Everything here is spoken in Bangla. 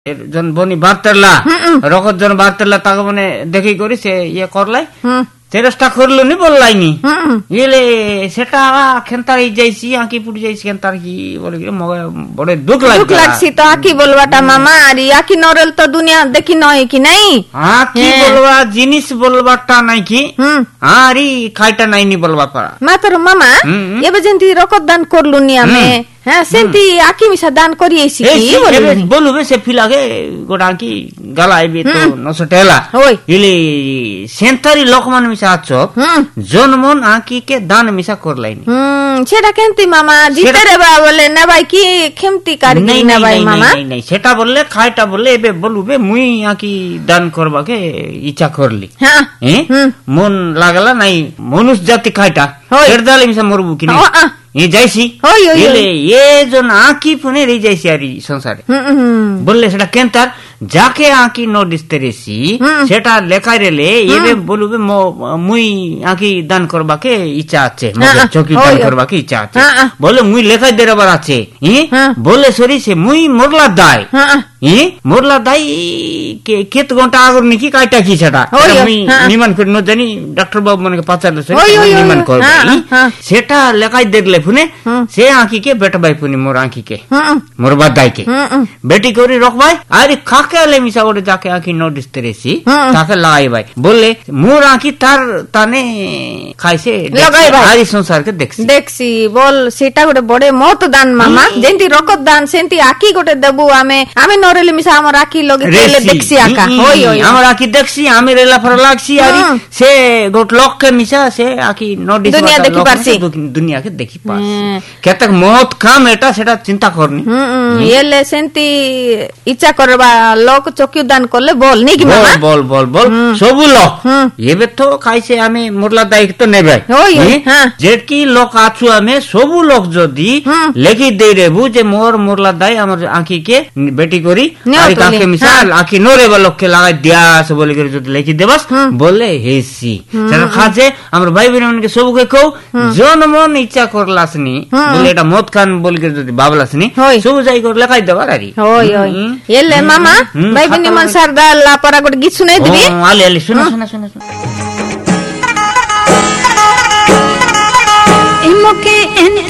জন বনি বার্তারলা রকত জন বার্তারলা তাকে মানে দেখি করি সে ইয়ে করলাই চেষ্টা করলো নি বললাইনি ইলে সেটা খেন্তার যাইছি আঁকি পুড়ি যাইছি খেন্তার কি বলে বড় দুঃখ লাগছি তো আঁকি বলবাটা মামা আর আঁকি নরেল তো দুনিয়া দেখি নয় কি নাই আঁকি বলবা জিনিস বলবাটা নাই কি আরি খাইটা নাইনি বলবা পারা মাত্র মামা এবে যেমতি রকত দান করলু নি আমি হ্যাঁ সেমতি আঁকি মিশা দান করি আইছি কি বলবে সে ফিলাগে গোটা আঁকি গালাইবে তো নশো টেলা ইলে সেন্তারি লোকমান মিশা আছো জন্মন আঁকি কে দান মিশা করলাইনি সেটা কেমতি মামা জিতে রে বা বলে না ভাই কি কেমতি কারি না ভাই মামা নাই সেটা বললে খাইটা বললে এবে বলবে মুই আঁকি দান করবাকে ইচ্ছা করলি হ্যাঁ মন লাগলা নাই মনুষ্য জাতি খাইটা এর দালে মিশা মরবু কি যাইছি এজন আঁকি ফোনে যাইছি আর সংসারে বললে সেটা কেন্তার যাকে আঁকি নোটিস তেরেছি সেটা লেখাই রেলে এবে বলবে মুই আঁকি দান করবাকে ইচ্ছা আছে চকি দান করবাকে ইচ্ছা আছে বলে মুই লেখাই দেবার আছে বলে সরি সে মুই মোরলা দায় মোরলা দাই কেত ঘন্টা আগর নাকি কাইটা কি সেটা আমি নিমান করে জানি ডাক্তার বাবু মানে পাচারলে নিমান করবে সেটা লেখাই দেখলে ফুনে সে আঁকি কে বেটা ভাই ফুনি মোর আঁকি কে মোর বাদাই কে বেটি করে রখবাই আরে কাকে আলে মিশা ওরে যাকে আঁকি নোটিস তেরেছি তাকে লাই ভাই বললে মোর আঁকি তার তানে খাইছে লাগাই ভাই আরি সংসারকে দেখছি বল সেটা গোটে বড়ে মত দান মামা যেমতি রকত দান সেমতি আঁকি গোটে দেবু আমি নরেলে মিশা আমার আঁকি লগে দেখছি আঁকা আমার আঁকি দেখছি আমি রেলা ফর লাগছি আর সে গোট লোককে মিশা সে আঁকি নোটিস দুনিয়া দেখি পারছি দুনিয়াকে দেখি পারছি কেতে মত কাম এটা সেটা চিন্তা করনি এলে সেমতি ইচ্ছা করবা লোক চকি দান করলে বল নি কি মামা বল বল বল সবু লোক এবে তো খাইছে আমি মোরলা দায়িত্ব নেবে যেকি লোক আছু আমি সবু লোক যদি লেখি দেই রেবু যে মোরলা দায় আমার আঁকি কে বেটি করি আর কাকে মিশাল আঁকি নরে বা লোককে লাগাই দিয়া আছে বলে করে যদি লেখি দেবাস বলে হেসি সেটা খাজে আমার ভাই বোনকে সবুকে কও জনমন ইচ্ছা করলাসনি বলে এটা মত খান বলে করে যদি বাবলাসনি সবু যাই করে লেখাই দেবার আরি এলে মামা ভাই বোন মন সারদা লাপারা গট গীত শুনাই দিবি আলে আলে শুনা শুনা শুনা